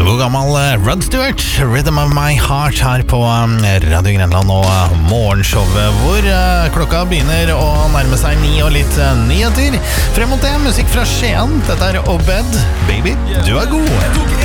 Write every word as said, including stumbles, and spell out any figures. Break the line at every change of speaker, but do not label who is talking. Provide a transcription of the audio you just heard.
God gammel Rod Stewart, Rhythm of My Heart her på Radio Grenland og morgenshowet hvor klokka begynner å nærme seg ni og litt nyheter. Frem mot det, musikk fra Skien. Dette er Obed. Baby, du er god.